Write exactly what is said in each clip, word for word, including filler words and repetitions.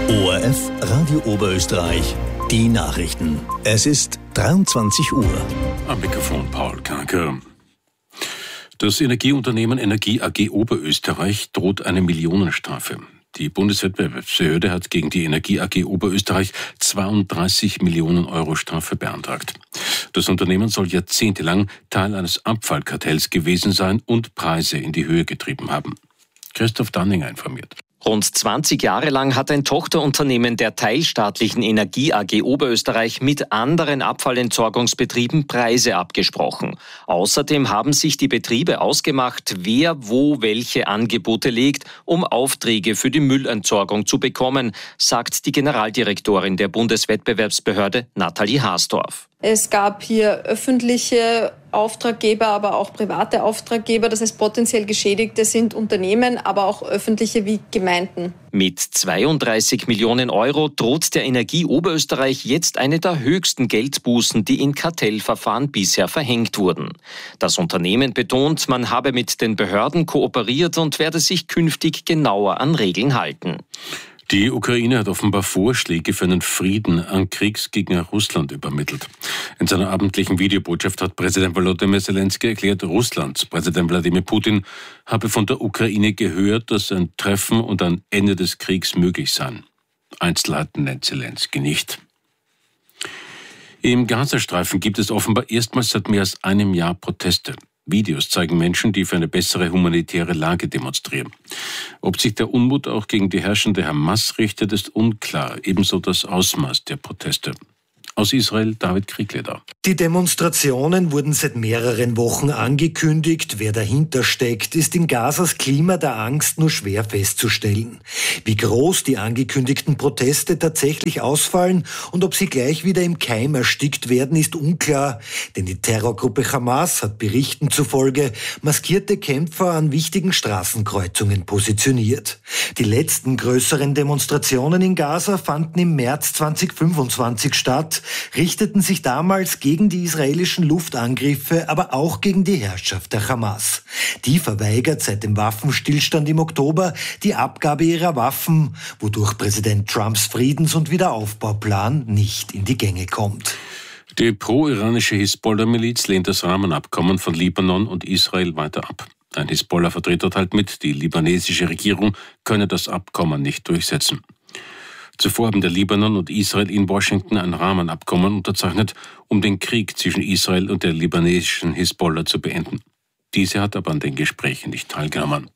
O R F Radio Oberösterreich, die Nachrichten. Es ist dreiundzwanzig Uhr. Am Mikrofon Paul Kanker. Das Energieunternehmen Energie A G Oberösterreich droht eine Millionenstrafe. Die Bundeswettbewerbsbehörde hat gegen die Energie A G Oberösterreich zweiunddreißig Millionen Euro Strafe beantragt. Das Unternehmen soll jahrzehntelang Teil eines Abfallkartells gewesen sein und Preise in die Höhe getrieben haben. Christoph Danninger informiert. Rund zwanzig Jahre lang hat ein Tochterunternehmen der teilstaatlichen Energie A G Oberösterreich mit anderen Abfallentsorgungsbetrieben Preise abgesprochen. Außerdem haben sich die Betriebe ausgemacht, wer wo welche Angebote legt, um Aufträge für die Müllentsorgung zu bekommen, sagt die Generaldirektorin der Bundeswettbewerbsbehörde Nathalie Haasdorf. Es gab hier öffentliche Auftraggeber, aber auch private Auftraggeber. Das heißt, potenziell Geschädigte sind Unternehmen, aber auch öffentliche wie Gemeinden. Mit zweiunddreißig Millionen Euro droht der Energie Oberösterreich jetzt eine der höchsten Geldbußen, die in Kartellverfahren bisher verhängt wurden. Das Unternehmen betont, man habe mit den Behörden kooperiert und werde sich künftig genauer an Regeln halten. Die Ukraine hat offenbar Vorschläge für einen Frieden an Kriegsgegner Russland übermittelt. In seiner abendlichen Videobotschaft hat Präsident Volodymyr Zelensky erklärt, Russlands Präsident Wladimir Putin habe von der Ukraine gehört, dass ein Treffen und ein Ende des Kriegs möglich seien. Einzelheiten nennt Zelensky nicht. Im Gazastreifen gibt es offenbar erstmals seit mehr als einem Jahr Proteste. Videos zeigen Menschen, die für eine bessere humanitäre Lage demonstrieren. Ob sich der Unmut auch gegen die herrschende Hamas richtet, ist unklar. Ebenso das Ausmaß der Proteste. Aus Israel David Kriegleder. Die Demonstrationen wurden seit mehreren Wochen angekündigt. Wer dahinter steckt, ist in Gazas Klima der Angst nur schwer festzustellen. Wie groß die angekündigten Proteste tatsächlich ausfallen und ob sie gleich wieder im Keim erstickt werden, ist unklar. Denn die Terrorgruppe Hamas hat Berichten zufolge maskierte Kämpfer an wichtigen Straßenkreuzungen positioniert. Die letzten größeren Demonstrationen in Gaza fanden im März zweitausendfünfundzwanzig statt, richteten sich damals gegen die israelischen Luftangriffe, aber auch gegen die Herrschaft der Hamas. Die verweigert seit dem Waffenstillstand im Oktober die Abgabe ihrer Waffen, wodurch Präsident Trumps Friedens- und Wiederaufbauplan nicht in die Gänge kommt. Die pro-iranische Hisbollah-Miliz lehnt das Rahmenabkommen von Libanon und Israel weiter ab. Ein Hisbollah-Vertreter teilt mit, die libanesische Regierung könne das Abkommen nicht durchsetzen. Zuvor haben der Libanon und Israel in Washington ein Rahmenabkommen unterzeichnet, um den Krieg zwischen Israel und der libanesischen Hisbollah zu beenden. Diese hat aber an den Gesprächen nicht teilgenommen.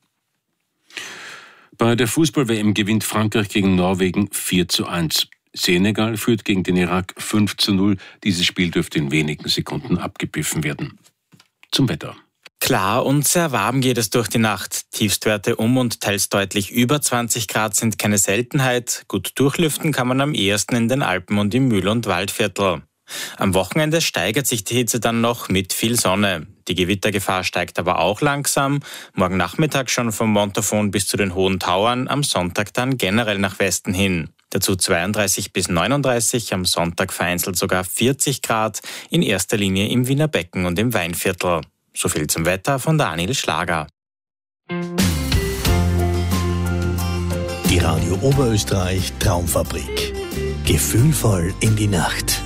Bei der Fußball-W M gewinnt Frankreich gegen Norwegen vier zu eins. Senegal führt gegen den Irak fünf zu null. Dieses Spiel dürfte in wenigen Sekunden abgepfiffen werden. Zum Wetter. Klar und sehr warm geht es durch die Nacht. Tiefstwerte um und teils deutlich über zwanzig Grad sind keine Seltenheit. Gut durchlüften kann man am ehesten in den Alpen und im Mühl- und Waldviertel. Am Wochenende steigert sich die Hitze dann noch mit viel Sonne. Die Gewittergefahr steigt aber auch langsam. Morgen Nachmittag schon vom Montafon bis zu den Hohen Tauern, am Sonntag dann generell nach Westen hin. Dazu zweiunddreißig bis neununddreißig, am Sonntag vereinzelt sogar vierzig Grad, in erster Linie im Wiener Becken und im Weinviertel. So viel zum Wetter von Daniel Schlager. Die Radio Oberösterreich Traumfabrik. Gefühlvoll in die Nacht.